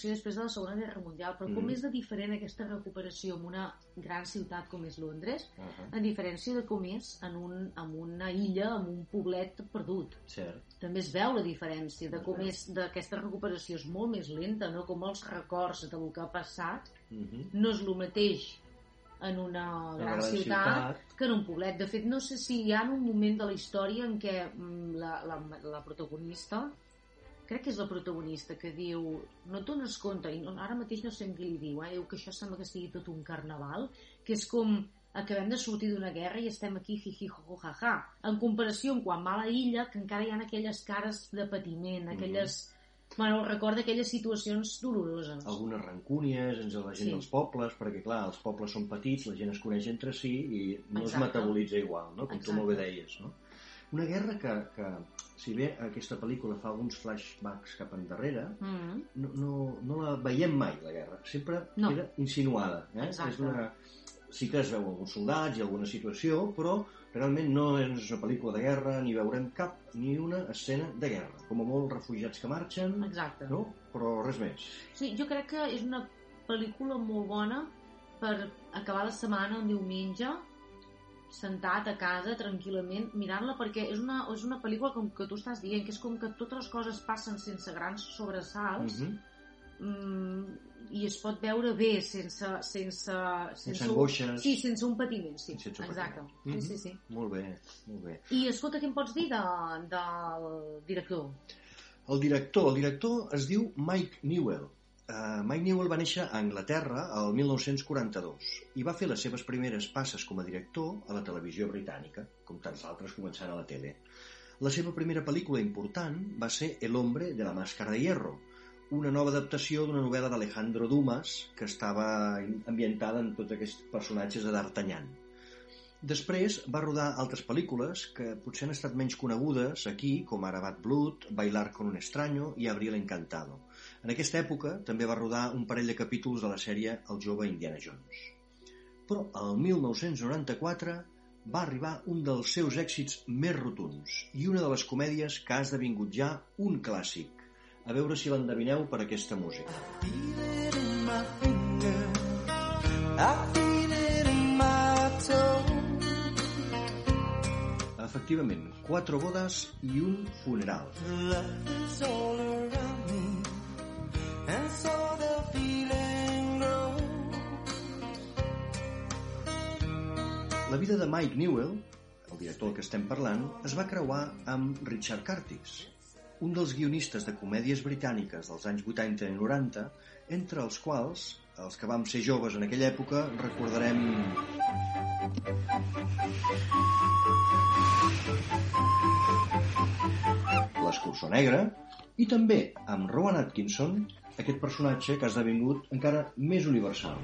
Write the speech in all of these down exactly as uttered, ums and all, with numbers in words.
recuperació després de la Segona Guerra Mundial, però com Mm. és de diferent aquesta recuperació en una gran ciutat com és Londres, Uh-huh. en diferència de com és en, un, en una illa, en un poblet perdut. Cert. També es veu la diferència de Es com veu. és d'aquesta recuperació és molt més lenta, no? Com els records del que ha passat Uh-huh. no és el mateix en una gran, gran ciutat, ciutat. que en un poblet. De fet, no sé si hi ha un moment de la història en què mm, la, la, la protagonista, crec que és la protagonista, que diu, no t'ones compte, i no, ara mateix no sé en qui li diu, eh? Diu que això sembla que sigui tot un carnaval, que és com acabem de sortir d'una guerra i estem aquí jiji jo ja ja, en comparació amb quan va a la illa, que encara hi ha aquelles cares de patiment, aquelles... Mm-hmm. Bueno, recorda aquelles situacions doloroses. Algunes rancúnies entre la gent Sí. dels pobles, perquè clar, els pobles són petits, la gent es coneix entre si i no Exacte. es metabolitza igual, no? Com Exacte. tu molt bé deies, no? Una guerra que, que, si bé aquesta pel·lícula fa alguns flashbacks cap endarrere, Mm-hmm. no, no, no la veiem mai, la guerra. Sempre No. era insinuada. Eh? Exacte. És una... Sí que es veu alguns soldats i alguna situació, però realment no és una pel·lícula de guerra, ni veurem cap ni una escena de guerra. Com a molt refugiats que marxen, Exacte. no? Però res més. Sí, jo crec que és una pel·lícula molt bona per acabar la setmana un diumenge sentat a casa tranquil·lament mirant-la, perquè és una, és una pel·lícula com que tu estàs dient, que és com que totes les coses passen sense grans sobresalts, Mhm. mm, i es pot veure bé sense sense, Sense un- angoixes. sí, sense un patiment, sí, Sense exacte, patiment. sí, Mhm. sí, sí. Molt bé, molt bé. I escolta, què em pots dir de, del director? El director, el director es diu Mike Newell. Uh, Mike Newell va néixer a Anglaterra el mil nou-cents quaranta-dos i va fer les seves primeres passes com a director a la televisió britànica, com tants altres començant a la tele. La seva primera pel·lícula important va ser El hombre de la máscara de hierro, una nova adaptació d'una novel·la d'Alejandro Dumas que estava ambientada en tots aquests personatges de D'Artagnan. Després va rodar altres pel·lícules que potser han estat menys conegudes aquí, com ara Bad Blood, Bailar con un extraño i Abril encantado. En aquesta època també va rodar un parell de capítols de la sèrie El jove Indiana Jones. Però el mil nou-cents noranta-quatre va arribar un dels seus èxits més rotunds i una de les comèdies que ha esdevingut ja un clàssic. A veure si l'endevineu per aquesta música. I feel it in my finger, I feel it in my toe. Efectivament, quatre bodes i un funeral. Love is all around me, and so the feeling grows. La vida de Mike Newell, el director del que estem parlant, es va creuar amb Richard Curtis, un dels guionistes de comèdies britàniques dels anys vuitanta i noranta, entre els quals, els que vam ser joves en aquella època, recordarem... L'Escurçó Negre, i també amb Rowan Atkinson, aquest personatge que ha esdevingut encara més universal.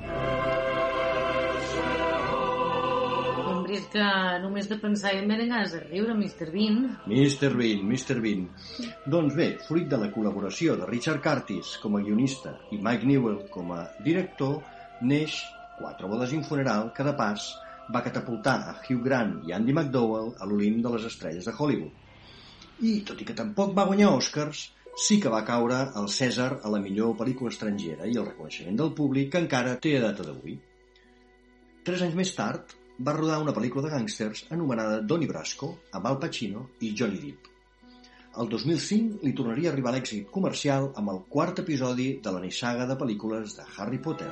Hombre, és que només de pensar em venen ganes de riure, mister Bean. mister Bean, mister Bean. Doncs bé, fruit de la col·laboració de Richard Curtis com a guionista i Mike Newell com a director, neix Quatre bodes i un funeral, que de pas va catapultar a Hugh Grant i Andy McDowell a l'Olimp de les estrelles de Hollywood. I, tot i que tampoc va guanyar Oscars, sí que va caure el Cèsar a la millor pel·lícula estrangera i el reconeixement del públic que encara té a data d'avui. Tres anys més tard, va rodar una pel·lícula de gàngsters anomenada Donnie Brasco, amb Al Pacino i Johnny Depp. El dos mil cinc li tornaria a arribar l'èxit comercial amb el quart episodi de la nissaga de pel·lícules de Harry Potter.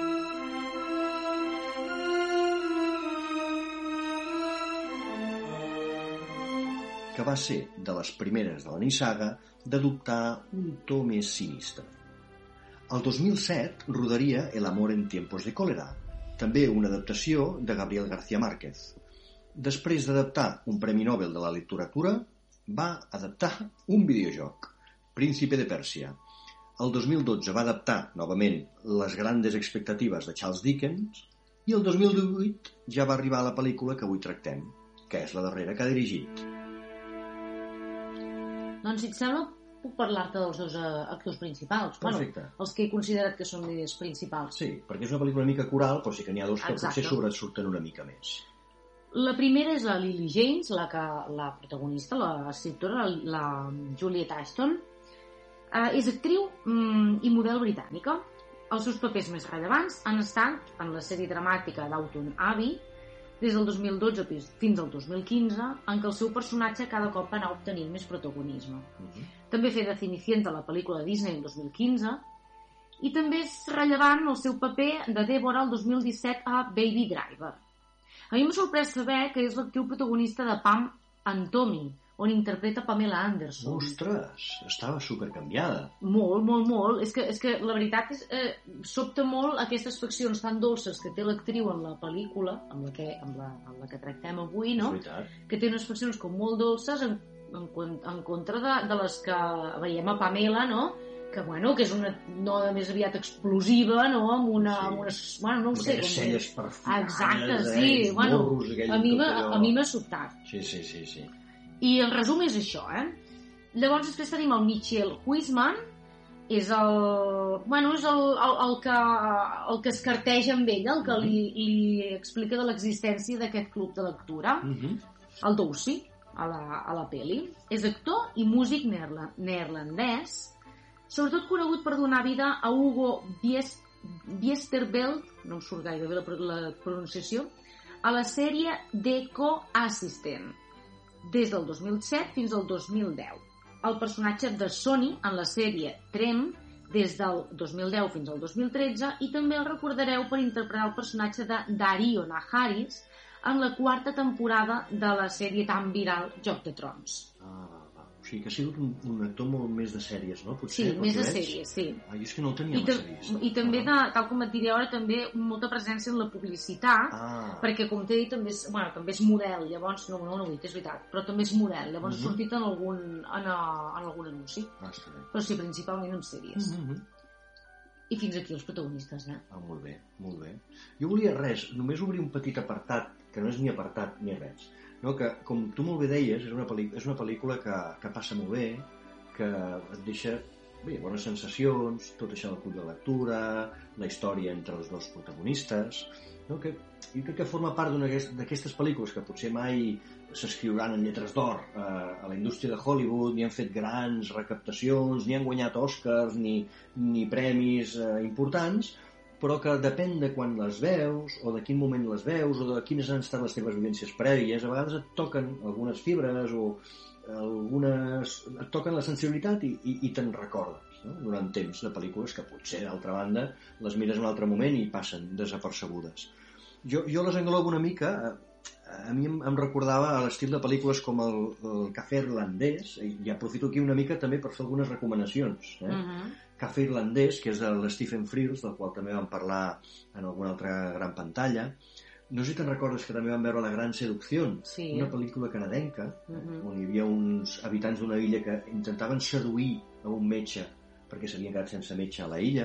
Que va ser de les primeres de la nissaga d'adoptar un to més sinistre. El dos mil set rodaria El amor en tiempos de cólera, també una adaptació de Gabriel García Márquez. Després d'adaptar un Premi Nobel de la literatura, va adaptar un videojoc, Príncipe de Pèrsia. El dos mil dotze va adaptar, novament, Les grandes expectatives de Charles Dickens i el dos mil divuit ja va arribar a la pel·lícula que avui tractem, que és la darrera que ha dirigit. Doncs, si et sembla, puc parlar-te dels dos uh, actors principals. Perfecte. Bueno, els que he considerat que són més principals. Sí, perquè és una pel·lícula una mica coral, però sí que n'hi ha dos que Exacte. potser sobresurten una mica més. La primera és la Lily James, la, que, la protagonista, la escriptora, la Juliet Ashton. Uh, és actriu um, i model britànica. Els seus papers més rellevants han estat en la sèrie dramàtica Downton Abbey, des del dos mil dotze fins al dos mil quinze, en què el seu personatge cada cop va anar obtenint més protagonisme. Uh-huh. També fer de Cenicienta a la pel·lícula Disney el dos mil quinze, i també és rellevant el seu paper de Deborah el dos mil disset a Baby Driver. A mi m'ha sorprès saber que és l'actriu protagonista de Pam and Tommy, on interpreta Pamela Anderson. Ostres, estava supercanviada. Molt, molt, molt. És que, és que la veritat és eh, sobta molt aquestes faccions tan dolces que té l'actriu en la pel·lícula, amb la que, amb la, amb la que tractem avui, no? Que té unes faccions com molt dolces en, en, en contra de, de les que veiem a Pamela, no? Que, bueno, que és una noia més aviat explosiva, no? Amb una... Sí. Amb una bueno, no ho sé. Amb celles perfilades, exacte, eh? Sí. Bueno, morros, a mi m'ha sobtat. Sí, sí, sí, sí. I el resum és això, eh? Llavors després tenim el Mitchell Huisman, és el... Bueno, és el, el, el, que, el que es carteja amb ell, el que li, li explica de l'existència d'aquest club de lectura, uh-huh. El Doucy, a la, a la peli. És actor i músic neerla, neerlandès, sobretot conegut per donar vida a Hugo Biesterveld, no em surt gaire bé la, la pronunciació, a la sèrie Deco Assistant, des del dos mil set fins al dos mil deu. El personatge de Sonny en la sèrie Trem des del dos mil deu fins al dos mil tretze, i també el recordareu per interpretar el personatge de Dario Naharis en la quarta temporada de la sèrie tan viral Joc de Trons. Ah, va. O sigui que ha sigut un, un actor molt més de sèries, no? Potser, sí, més de sèries, sí. Ah, jo és que no el tenia I, massa vist. I també, de, tal com et diré ara, també molta presència en la publicitat, ah. perquè, com t'he dit, també és, bueno, també és model, llavors, no, no, no ho he dit, és veritat, però també és model, llavors uh-huh. ha sortit en algun, en, a, en algun anunci. Ah, està bé. Però sí, principalment en sèries. Uh-huh. I fins aquí els protagonistes, eh? Ah, molt bé, molt bé. Jo volia res, només obrir un petit apartat, que no és ni apartat ni res, no? Que, com tu molt bé deies, és una, pel·lícula, és una pel·lícula que, que passa molt bé, que et deixa bé, bones sensacions, tot això del club de lectura, la història entre els dos protagonistes, no? Que jo crec que forma part d'una d'aquestes pel·lícules que potser mai s'escriuran en lletres d'or eh, a la indústria de Hollywood, ni han fet grans recaptacions, ni han guanyat Oscars, ni, ni premis eh, importants, però que depèn de quan les veus, o de quin moment les veus, o de quines han estat les teves vivències prèvies, a vegades et toquen algunes fibres, o algunes... et toquen la sensibilitat i, i, i te'n recordes, no? Durant temps de pel·lícules que potser, d'altra banda, les mires en un altre moment i passen desapercebudes. Jo, jo les englobo una mica... A mi em, em recordava a l'estil de pel·lícules com el, el Cafè Irlandès, i aprofito aquí una mica també per fer algunes recomanacions. Eh? Uh-huh. Cafè Irlandès, que és de l'Stephen Frears, del qual també vam parlar en alguna altra gran pantalla. No sé si te'n recordes que també vam veure La Gran Seducció, sí. Una pel·lícula canadenca, uh-huh. on hi havia uns habitants d'una illa que intentaven seduir a un metge perquè s'havien quedat sense metge a la illa.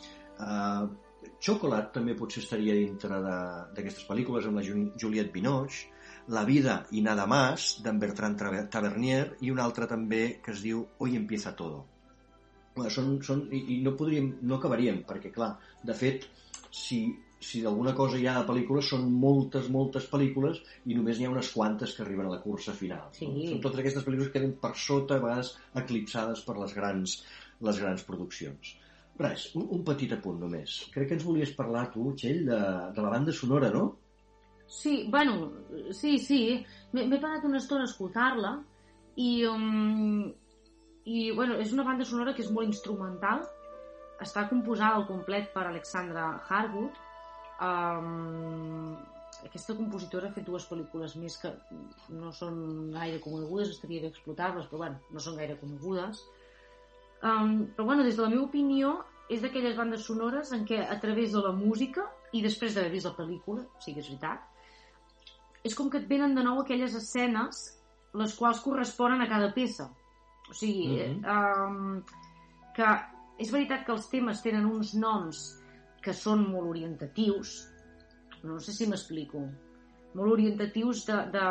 Uh, Chocolat també potser estaria dintre d'aquestes pel·lícules, amb la Juliette Binoche, La vida y nada más, d'en Bertrand Tavernier, i una altra també que es diu Hoy empieza todo. Bueno, són, són, i, i no podríem, no acabaríem, perquè clar, de fet, si, si d'alguna cosa hi ha de pel·lícules, són moltes, moltes pel·lícules, i només n'hi ha unes quantes que arriben a la cursa final. Sí. No? Són totes aquestes pel·lícules que queden per sota, a vegades eclipsades per les grans, les grans produccions. Res, un, un petit apunt només. Crec que ens volies parlar, tu, Txell, de, de la banda sonora, no? Sí, bueno, sí, sí. M'he parat una estona a escoltar-la i, um, i, bueno, és una banda sonora que és molt instrumental. Està composada al complet per Alexandra Harwood. Um, aquesta compositora ha fet dues pel·lícules més que no són gaire conegudes, estaria bé explotar-les, però bueno, no són gaire conegudes. Um, però bueno, des de la meva opinió és d'aquelles bandes sonores en què a través de la música i després d'haver vist la pel·lícula, o sigui, és veritat, és com que et venen de nou aquelles escenes les quals corresponen a cada peça. O sigui, mm-hmm. um, que és veritat que els temes tenen uns noms que són molt orientatius, no sé si m'explico, molt orientatius de, de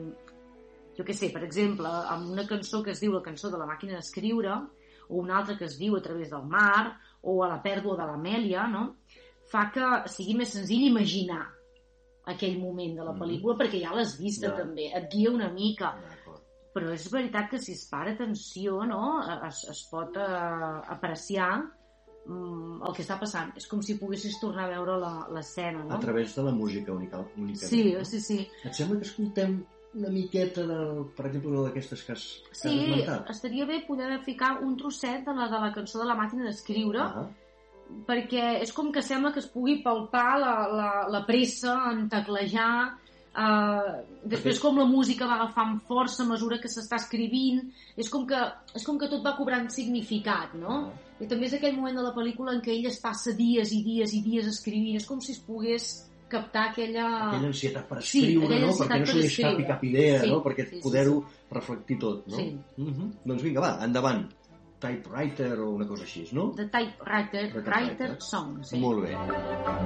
jo què sé, per exemple, amb una cançó que es diu La cançó de la màquina d'escriure, o una altra que es diu A través del mar, o A la pèrdua de l'Amèlia, no? Fa que sigui més senzill imaginar aquell moment de la pel·lícula, mm. perquè ja l'has vista, ja. També. Et guia una mica. però és veritat que si es para atenció, no? es, es pot uh, apreciar um, el que està passant. És com si poguessis tornar a veure l'escena, no? A través de la música única, únicament. Sí, no? sí, sí. Et sembla que escoltem una miqueta, de, per exemple, una d'aquestes que has, que sí, has esmentat? Sí, estaria bé poder ficar un trosset de la, de la cançó de La màquina d'escriure, uh -huh. perquè és com que sembla que es pugui palpar la, la, la pressa en teclejar, uh, després com la música va agafant força a mesura que s'està escrivint, és com que, és com que tot va cobrant significat, no? Uh -huh. I també és aquell moment de la pel·lícula en què ell es passa dies i dies i dies escrivint, és com si es pogués captar aquella... Aquella ansietat per escriure, sí, no? Perquè no se li escapi cap idea, sí, no? Perquè sí, poder-ho sí, sí. reflectir tot, no? Sí. Uh-huh. Doncs vinga, va, endavant. Typewriter o una cosa així, no? The Typewriter, The Typewriter Song, sí. Molt bé.